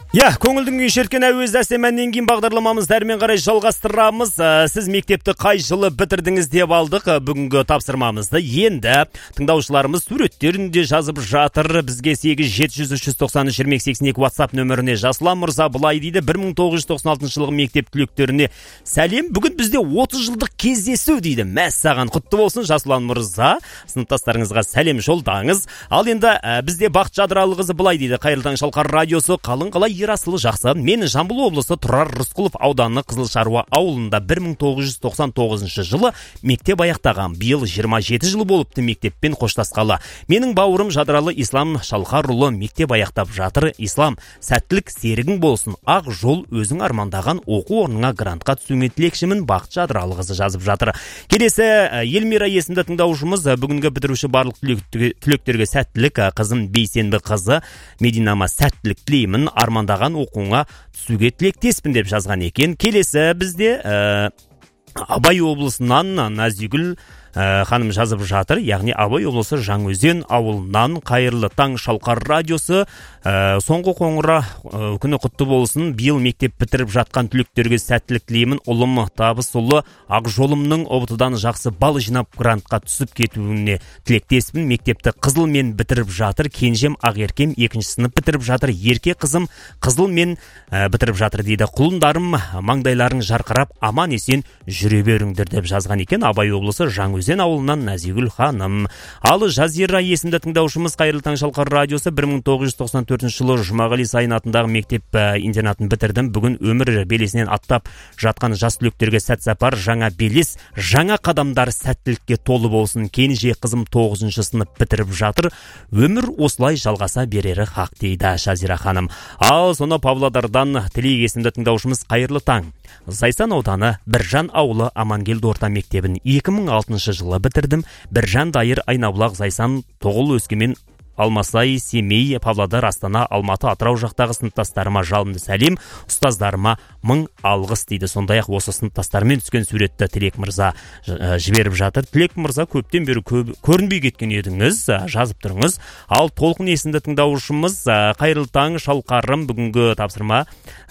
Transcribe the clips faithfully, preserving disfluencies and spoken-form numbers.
Я, көңілдің күй шерткен әуезді әсемәннен кейін бағдарламамызды әрмен қарай жалғастырамыз. Сіз мектепті қай жылы бітірдіңіз деп алдық бүгінгі тапсырмамызды. Енді тыңдаушыларымыз суреттерінде жазып жатыр. Бізге сегіз жеті жүз үш жүз тоқсан үш жиырма екі сексен екі WhatsApp нөміріне Жасұлан мырза былай дейді: бір мың тоғыз жүз тоқсан алтыншы жылғы мектеп түлектеріне сәлем. Бүгін бізде отыз жылдық кездесу дейді. Мәссаған құтты болсын Жасұлан мырза. Сыныптастарыңызға сәлем жолдаңыз. Ал енді бізде Бақыт Жадыралықызы былай дейді: қайырлы таң, Шалқар радиосы қалың қалай Ерасылы жақсы. Мен Жамбыл облысы Тұрар Рысқұлов ауданы Қызылшаруа ауылында бір мың тоғыз жүз тоқсан тоғызыншы жылы мектеп аяқтаған. Биыл жиырма жеті жыл болыпты мектеппен қоштасқалы. Менің бауырым Жадыралы Ислам Шалқарұлы мектеп аяқтап жатыр. Ислам, сәттілік серігің болсын. Ақ жол өзің армандаған оқу орныңа грантқа түсуіңе тілекшімін. Бақыт Жадыралықызы жазып жатыр. Келесі Елмира есімді тыңдаушымыз: бүгінгі бітіруші барлық түлектерге сәттілік. Қызым Бейсенбі қызы Мединама сәттілік тілеймін. Армандаған оқуыңа түсуге тілектеспін деп жазған екен. Келесі бізде ә, Абай облысынан Назигүл ә, ханым жазып жатыр. Яғни Абай облысы Жаңаөзен ауылынан. Қайырлы таң, Шалқар радиосы. Ә, соңғы қоңыра ә, күні құтты болсын. Биыл мектеп бітіріп жатқан түлектерге сәттілік тілеймін. Ұлым табысұлы ақ жолымның ұбытыдан жақсы бал жинап грантқа түсіп кетуіне тілектеспін. Мектепті қызылмен бітіріп жатыр. Кенжем Ақеркем екінші сынып бітіріп жатыр. Ерке қызым қызылмен ә, бітіріп жатыр дейді. Құлындарым, маңдайларың жарқырап аман есен жүре беріңдер деп жазған екен. Абай облысы Жаңаөзен ауылынан Назигүл ханым. Ал Жазира есімді тыңдаушымыз: қайырлы таң, Шалқар радиосы. бір мың тоғыз жүз тоқсан төртінші жылы Жұмағали Сайын атындағы мектеп интернатын бітірдім. Бүгін өмір белесінен аттап жатқан жас түлектерге сәт сапар, жаңа белес, жаңа қадамдар сәттілікке толы болсын. Кенже қызым тоғызыншы сынып бітіріп жатыр. Өмір осылай жалғаса берері хақ дейді Жазира ханым. Ал соны Павлодардан Тілек есімді тыңдаушымыз: қайырлы таң. Зайсан ауданы Біржан ауылы Амангелді орта мектебін екі мың алтыншы жылы бітірдім. Біржан, Дайыр, Айнабұлақ, Зайсан, Тоғыл, Өскемен, Алмасай, Семей, Павлодар, Астана, Алматы, Атырау жақтағы сыныптастарыма жалынды сәлем, ұстаздарыма мың алғыс дейді. Сондай-ақ осы сыныптастармен түскен суретті Тілек мырза жіберіп жатыр. Тілек мырза, көптен бері көп, көрінбей кеткен едіңіз, жазып тұрыңыз. Ал Толқын есімді тыңдаушымыз: қайырлы таң, Шалқарым. Бүгінгі тапсырма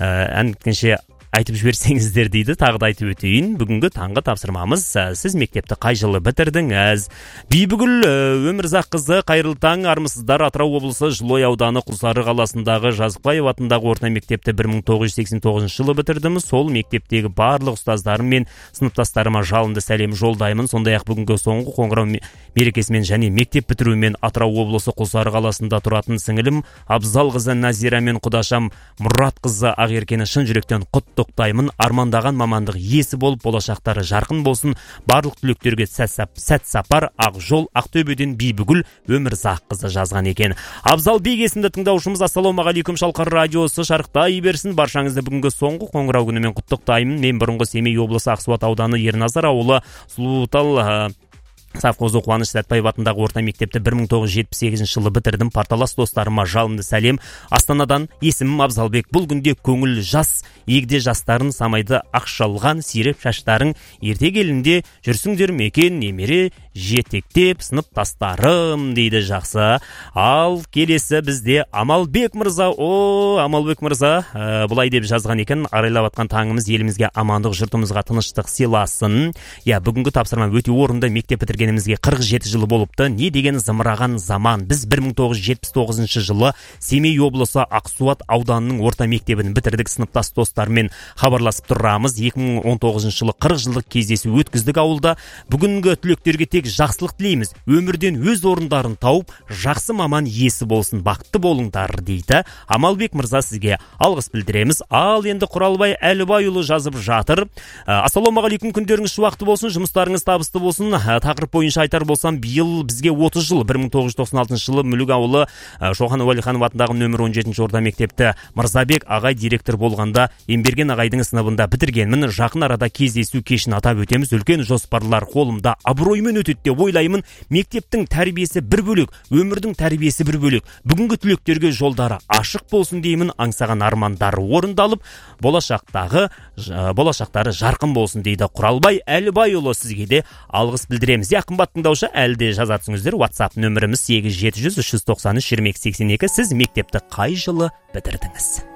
ән біткенше айтып жіберсеңіздер дейді. Тағы да айтып өтейін. Бүгінгі таңғы тапсырмамыз: сіз мектепті қай жылы бітірдіңіз? Бибігүл Өмірзаққызы: қайырлы таң, армысыздар. Атырау облысы Жылой ауданы Құлсары қаласындағы Жазықбаев атындағы орта мектепті бір мың тоғыз жүз сексен тоғызыншы жылы бітірдім. Сол мектептегі барлық ұстаздарым мен сыныптастарыма жалынды сәлем жолдаймын. Сондай-ақ бүгінгі соңғы қоңырау мерекесімен және мектеп бітіруімен Атырау облысы Құлсары қаласында тұратын сіңілім Абзалқызы Назира мен құдашам Мұратқызы Ақеркені шын жүректен құт тоқтаймын. Армандаған мамандық иесі болып, болашақтары жарқын болсын. Барлық түлектерге сәт сапар. Ақ жол. Ақтөбеден Бибігүл Өмірзаққызы жазған екен. Абзал Бек есімді тыңдаушымыз: ассалаумағалейкум, Шалқар радиосы шарықтай берсін. Баршаңызды бүгінгі соңғы қоңырау күнімен құттықтаймын. Мен бұрынғы Семей облысы Ақсуат ауданы Ерназар ауылы Сұлутал Савхозы Қуаныш Сәтбаев атындағы орта мектепті бір мың тоғыз жүз жетпіс сегізінші жылы бітірдім. Парталас достарыма жалынды сәлем. Астанадан есімім Абзалбек. Бұл күнде көңіл жас, егде жастарын самайды ақшалған сирек шаштарың ерте келінде жүрсіңдер мекен немере жетектеп сыныптастарым дейді. Жақсы. Ал келесі бізде Амалбек мырза. О, Амалбек мырза ә, бұлай деп жазған екен: арайлап атқан таңымыз елімізге амандық, жұртымызға тыныштық сыйласын. Я, бүгінгі тапсырма өте орынды. Мектеп бітіргенімізге қырық жеті жылы болыпты. Не деген зымыраған заман. Біз бір мың тоғыз жүз жетпіс тоғызыншы жылы Семей облысы Ақсуат ауданының орта мектебін бітірдік. Сыныптас достармен хабарласып тұрамыз. екі мың он тоғызыншы жылы қырық жылдық кездесу өткіздік ауылда. Бүгінгі түлектерге тек жақсылық тілейміз. Өмірден өз орындарын тауып, жақсы маман иесі болсын. Бақытты болыңдар дейді. Амалбек мырза, сізге алғыс білдіреміз. Ал енді Құралбай Әлібайұлы жазып жатыр: ассалаумағалейкум, күндеріңіз шуақты болсын, жұмыстарыңыз табысты болсын. Тақырып бойынша айтар болсам, биыл бізге отыз жыл. бір мың тоғыз жүз тоқсан алтыншы жылы Мүлік ауылы Шоқан Уәлиханов атындағы нөмір он жетінші орта мектепті Мырзабек ағай директор болғанда Емберген ағайдың сыныбында бітіргенмін. Жақын арада кездесу кешін атап өтеміз. Үлкен жоспарлар қолымда, абыроймен өтеді деп ойлаймын. Мектептің тәрбиесі бір бөлек, өмірдің тәрбиесі бір бөлек. Бүгінгі түлектерге жолдары ашық болсын деймін. Аңсаған армандары орындалып, болашақтағы болашақтары жарқын болсын дейді Құралбай Әлібайұлы. Сізге де алғыс білдіреміз. Я, қымбат тыңдаушы, әлде жазатсыңыздар. WhatsApp нөміріміз сегіз жеті жүз үш жүз тоқсан үш жиырма екі сексен екі. Сіз мектепті қай жылы бітірдіңіз?